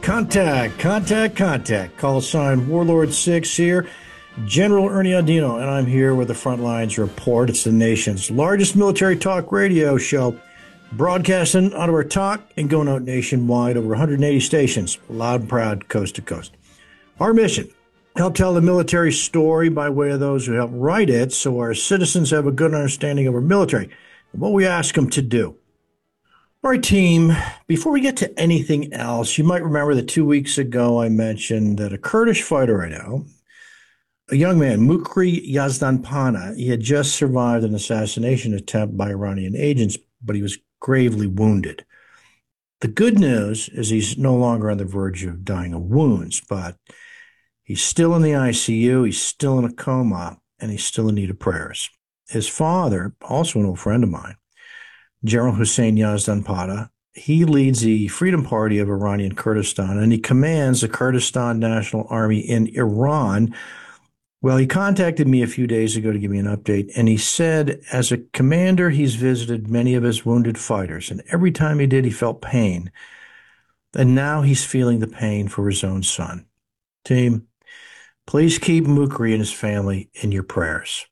Contact. Call sign Warlord 6 here. General Ernie Audino, and I'm here with the Frontlines Report. It's the nation's largest military talk radio show, broadcasting out of our talk and going out nationwide, over 180 stations, loud and proud, coast to coast. Our mission, help tell the military story by way of those who help write it, so our citizens have a good understanding of our military and what we ask them to do. All right, team, before we get to anything else, you might remember that 2 weeks ago I mentioned that a Kurdish fighter right now, a young man, Mukri Yazdanpana, he had just survived an assassination attempt by Iranian agents, but he was gravely wounded. The good news is he's no longer on the verge of dying of wounds, but he's still in the ICU, he's still in a coma, and he's still in need of prayers. His father, also an old friend of mine, General Hussein Yazdanpana, he leads the Freedom Party of Iranian Kurdistan, and he commands the Kurdistan National Army in Iran. Well, he contacted me a few days ago to give me an update, and he said as a commander, he's visited many of his wounded fighters, and every time he did, he felt pain. And now he's feeling the pain for his own son. Team, please keep Mukri and his family in your prayers.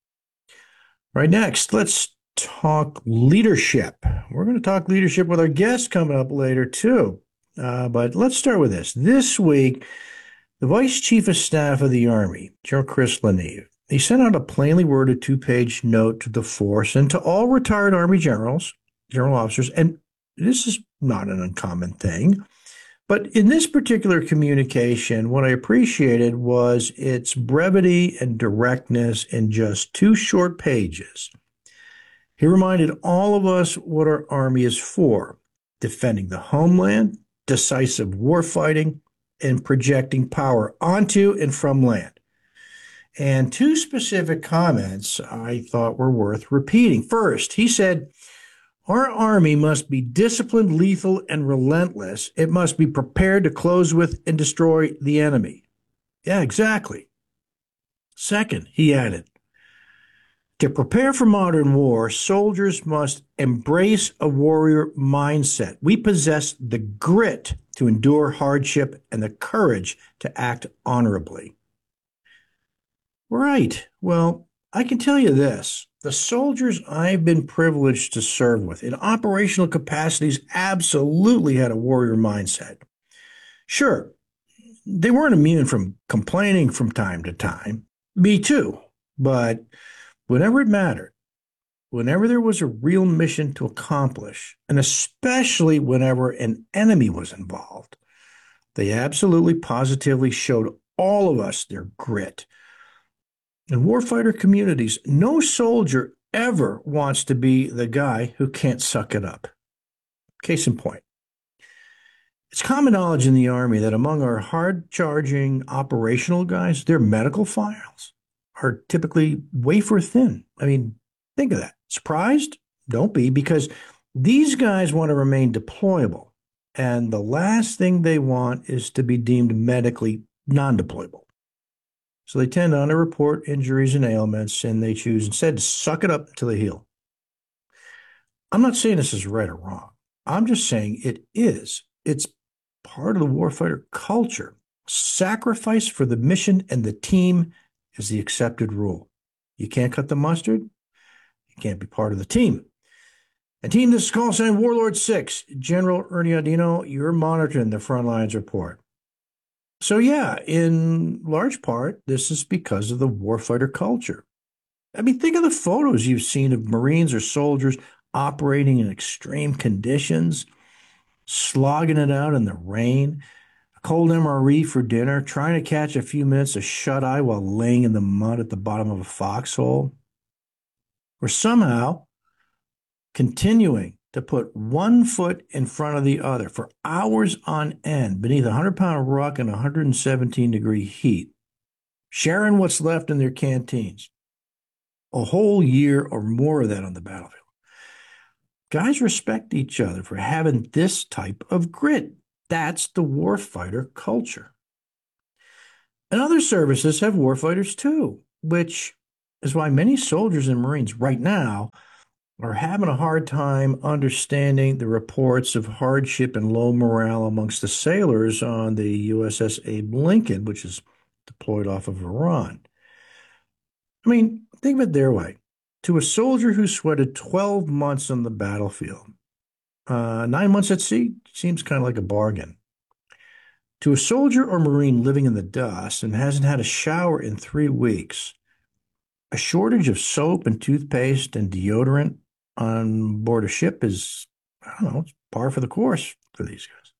Right, next, let's talk leadership. We're going to talk leadership with our guest coming up later, too. But let's start with this. This week, the Vice Chief of Staff of the Army, General Chris Lanier, he sent out a plainly worded 2-page note to the force and to all retired Army generals, general officers, and this is not an uncommon thing. But in this particular communication, what I appreciated was its brevity and directness in just 2 short pages. He reminded all of us what our Army is for: defending the homeland, decisive warfighting, and projecting power onto and from land. And 2 specific comments I thought were worth repeating. First, he said, our Army must be disciplined, lethal, and relentless. It must be prepared to close with and destroy the enemy. Yeah, exactly. Second, he added, to prepare for modern war, soldiers must embrace a warrior mindset. We possess the grit to endure hardship and the courage to act honorably. Right. Well, I can tell you this. The soldiers I've been privileged to serve with in operational capacities absolutely had a warrior mindset. Sure, they weren't immune from complaining from time to time. Me too. But whenever it mattered, whenever there was a real mission to accomplish, and especially whenever an enemy was involved, they absolutely positively showed all of us their grit. In warfighter communities, no soldier ever wants to be the guy who can't suck it up. Case in point, it's common knowledge in the Army that among our hard-charging operational guys, their medical files are typically wafer thin. I mean, think of that. Surprised? Don't be, because these guys want to remain deployable, and the last thing they want is to be deemed medically non-deployable. So they tend to underreport injuries and ailments, and they choose instead to suck it up until they heal. I'm not saying this is right or wrong. I'm just saying it is. It's part of the warfighter culture. Sacrifice for the mission and the team is the accepted rule. You can't cut the mustard, you can't be part of the team. And team, this is call sign Warlord 6, General Ernie Audino, you're monitoring the Frontlines Report. So yeah, in large part, this is because of the warfighter culture. I mean, think of the photos you've seen of Marines or soldiers operating in extreme conditions, slogging it out in the rain, a cold MRE for dinner, trying to catch a few minutes of shut-eye while laying in the mud at the bottom of a foxhole, or somehow continuing to put one foot in front of the other for hours on end beneath a 100-pound rock in 117-degree heat, sharing what's left in their canteens. A whole year or more of that on the battlefield. Guys respect each other for having this type of grit. That's the warfighter culture. And other services have warfighters too, which is why many soldiers and Marines right now are having a hard time understanding the reports of hardship and low morale amongst the sailors on the USS Abe Lincoln, which is deployed off of Iran. I mean, think of it their way. To a soldier who sweated 12 months on the battlefield, 9 months at sea seems kind of like a bargain. To a soldier or Marine living in the dust and hasn't had a shower in 3 weeks, a shortage of soap and toothpaste and deodorant on board a ship is, I don't know, it's par for the course for these guys.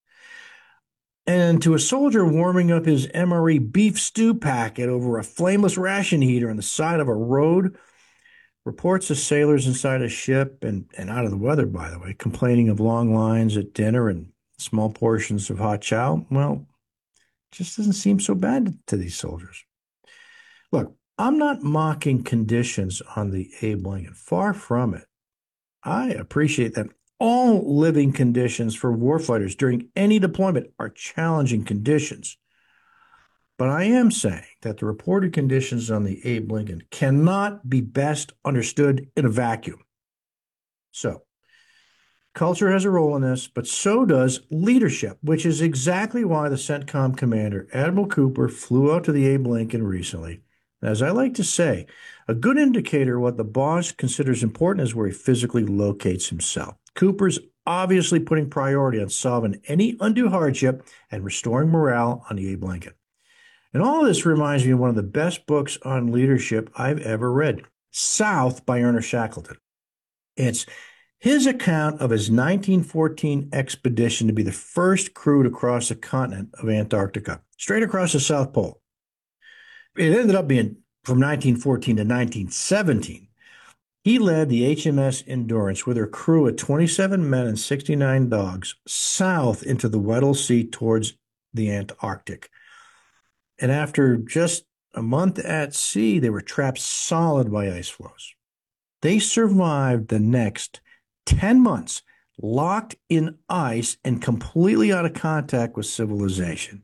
And to a soldier warming up his MRE beef stew packet over a flameless ration heater on the side of a road, reports of sailors inside a ship and out of the weather, by the way, complaining of long lines at dinner and small portions of hot chow, well, just doesn't seem so bad to these soldiers. Look, I'm not mocking conditions on the Abe Lincoln. Far from it. I appreciate that all living conditions for warfighters during any deployment are challenging conditions. But I am saying that the reported conditions on the Abe Lincoln cannot be best understood in a vacuum. So, culture has a role in this, but so does leadership, which is exactly why the CENTCOM commander, Admiral Cooper, flew out to the Abe Lincoln recently. As I like to say, a good indicator of what the boss considers important is where he physically locates himself. Cooper's obviously putting priority on solving any undue hardship and restoring morale on the Abe Lincoln. And all of this reminds me of one of the best books on leadership I've ever read, South by Ernest Shackleton. It's his account of his 1914 expedition to be the first crew to cross the continent of Antarctica, straight across the South Pole. It ended up being from 1914 to 1917. He led the HMS Endurance with her crew of 27 men and 69 dogs south into the Weddell Sea towards the Antarctic. And after just a month at sea, they were trapped solid by ice floes. They survived the next 10 months locked in ice and completely out of contact with civilization.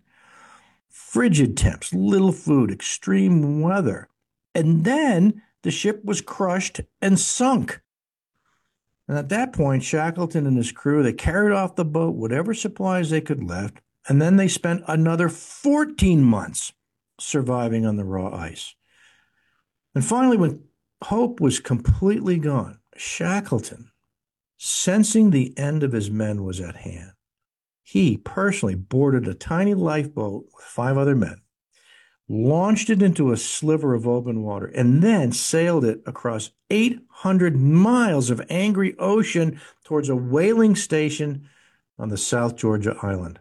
Frigid temps, little food, extreme weather. And then the ship was crushed and sunk. And at that point, Shackleton and his crew, they carried off the boat whatever supplies they could left, and then they spent another 14 months surviving on the raw ice. And finally, when hope was completely gone, Shackleton, sensing the end of his men was at hand, he personally boarded a tiny lifeboat with 5 other men, launched it into a sliver of open water, and then sailed it across 800 miles of angry ocean towards a whaling station on the South Georgia island.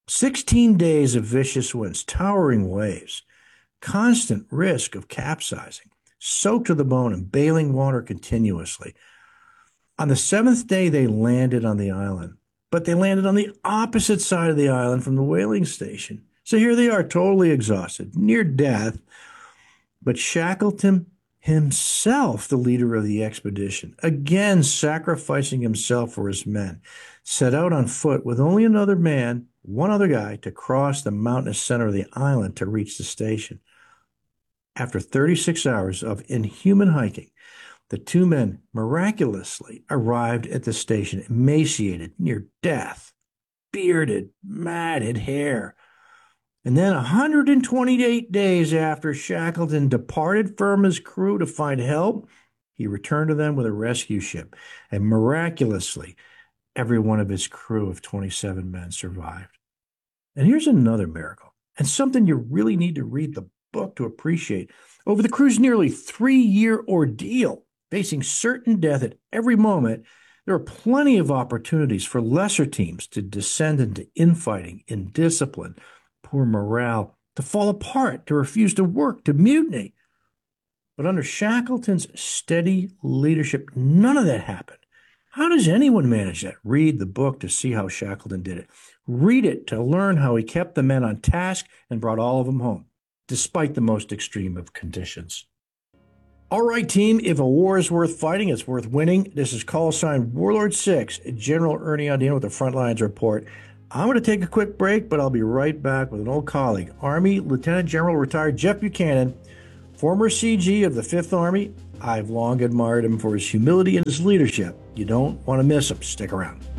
16 days of vicious winds, towering waves, constant risk of capsizing, soaked to the bone and bailing water continuously. On the 7th day, they landed on the island, but they landed on the opposite side of the island from the whaling station. So here they are, totally exhausted, near death. But Shackleton himself, the leader of the expedition, again sacrificing himself for his men, set out on foot with only another man, one other guy, to cross the mountainous center of the island to reach the station. After 36 hours of inhuman hiking, the 2 men miraculously arrived at the station, emaciated, near death, bearded, matted hair. And then 128 days after Shackleton departed from his crew to find help, he returned to them with a rescue ship. And miraculously, every one of his crew of 27 men survived. And here's another miracle, and something you really need to read the book to appreciate. Over the crew's nearly 3-year ordeal, facing certain death at every moment, there are plenty of opportunities for lesser teams to descend into infighting, indiscipline, poor morale, to fall apart, to refuse to work, to mutiny. But under Shackleton's steady leadership, none of that happened. How does anyone manage that? Read the book to see how Shackleton did it. Read it to learn how he kept the men on task and brought all of them home, despite the most extreme of conditions. All right, team, if a war is worth fighting, it's worth winning. This is call sign Warlord 6, General Ernie Andino with the Frontlines Report. I'm going to take a quick break, but I'll be right back with an old colleague, Army Lieutenant General retired Jeff Buchanan, former CG of the 5th Army, I've long admired him for his humility and his leadership. You don't want to miss him. Stick around.